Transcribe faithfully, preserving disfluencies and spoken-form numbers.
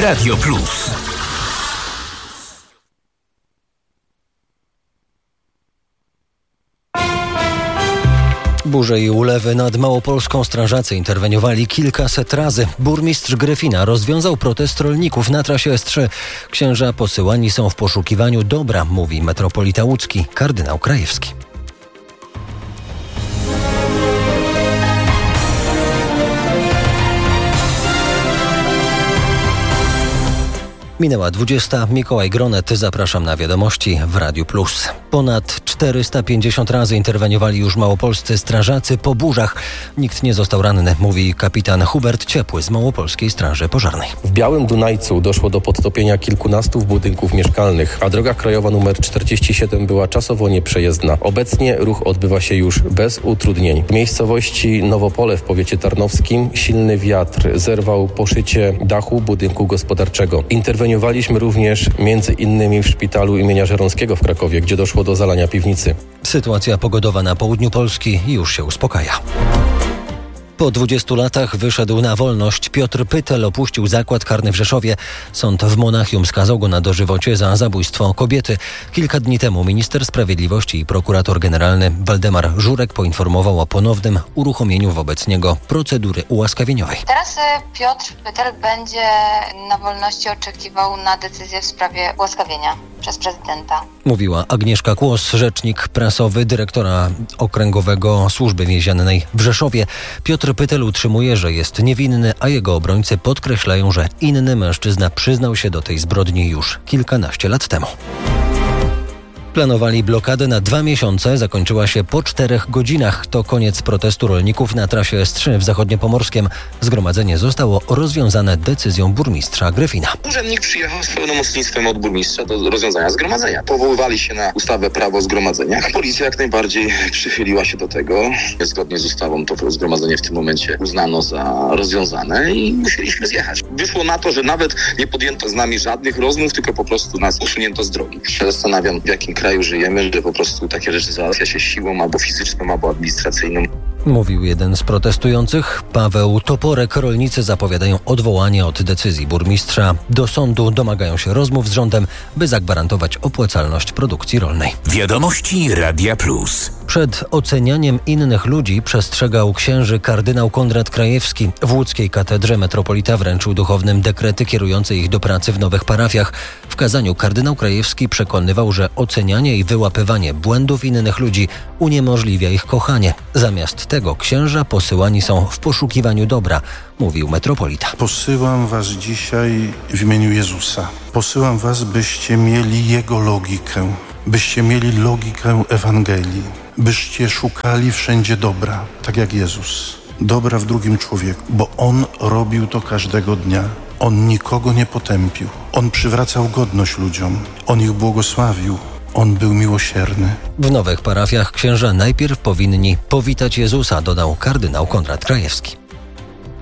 Radio Plus. Burze i ulewy nad Małopolską strażacy interweniowali kilkaset razy. Burmistrz Gryfina rozwiązał protest rolników na trasie S trzy. Księża posyłani są w poszukiwaniu dobra, mówi metropolita łódzki kardynał Krajewski. Minęła dwudziesta. Mikołaj Gronet, zapraszam na wiadomości w Radiu Plus. Ponad czterysta pięćdziesiąt razy interweniowali już małopolscy strażacy po burzach. Nikt nie został ranny, mówi kapitan Hubert Ciepły z Małopolskiej Straży Pożarnej. W Białym Dunajcu doszło do podtopienia kilkunastu budynków mieszkalnych, a droga krajowa numer czterdzieści siedem była czasowo nieprzejezdna. Obecnie ruch odbywa się już bez utrudnień. W miejscowości Nowopole w powiecie tarnowskim silny wiatr zerwał poszycie dachu budynku gospodarczego. Interweniowaliśmy również między innymi w szpitalu imienia Żeromskiego w Krakowie, gdzie doszło do zalania piwnicy. Sytuacja pogodowa na południu Polski już się uspokaja. Po dwudziestu latach wyszedł na wolność. Piotr Pytel opuścił zakład karny w Rzeszowie. Sąd w Monachium skazał go na dożywocie za zabójstwo kobiety. Kilka dni temu minister sprawiedliwości i prokurator generalny Waldemar Żurek poinformował o ponownym uruchomieniu wobec niego procedury ułaskawieniowej. Teraz Piotr Pytel będzie na wolności oczekiwał na decyzję w sprawie ułaskawienia przez prezydenta. Mówiła Agnieszka Kłos, rzecznik prasowy dyrektora Okręgowego Służby Więziennej w Rzeszowie. Piotr Pytel utrzymuje, że jest niewinny, a jego obrońcy podkreślają, że inny mężczyzna przyznał się do tej zbrodni już kilkanaście lat temu. Planowali blokadę na dwa miesiące, zakończyła się po czterech godzinach. To koniec protestu rolników na trasie S trzy w Zachodniopomorskiem. Zgromadzenie zostało rozwiązane decyzją burmistrza Gryfina. Urzędnik przyjechał z pełnomocnictwem od burmistrza do rozwiązania zgromadzenia. Powoływali się na ustawę Prawo o zgromadzeniach. Policja jak najbardziej przychyliła się do tego. Zgodnie z ustawą to zgromadzenie w tym momencie uznano za rozwiązane i musieliśmy zjechać. Wyszło na to, że nawet nie podjęto z nami żadnych rozmów, tylko po prostu nas usunięto z drogi. Się zastanawiam, w jakim kraju żyjemy, że po prostu takie rzeczy załatwia się siłą albo fizyczną, albo administracyjną. Mówił jeden z protestujących, Paweł Toporek. Rolnicy zapowiadają odwołanie od decyzji burmistrza. Do sądu domagają się rozmów z rządem, by zagwarantować opłacalność produkcji rolnej. Wiadomości Radia Plus. Przed ocenianiem innych ludzi przestrzegał księży kardynał Konrad Krajewski. W łódzkiej katedrze metropolita wręczył duchownym dekrety kierujące ich do pracy w nowych parafiach. W kazaniu kardynał Krajewski przekonywał, że ocenianie i wyłapywanie błędów innych ludzi uniemożliwia ich kochanie. Zamiast tego księża posyłani są w poszukiwaniu dobra, mówił metropolita. Posyłam was dzisiaj w imieniu Jezusa. Posyłam was, byście mieli Jego logikę, byście mieli logikę Ewangelii, byście szukali wszędzie dobra, tak jak Jezus. Dobra w drugim człowieku, bo On robił to każdego dnia. On nikogo nie potępił. On przywracał godność ludziom. On ich błogosławił. On był miłosierny. W nowych parafiach księża najpierw powinni powitać Jezusa, dodał kardynał Konrad Krajewski.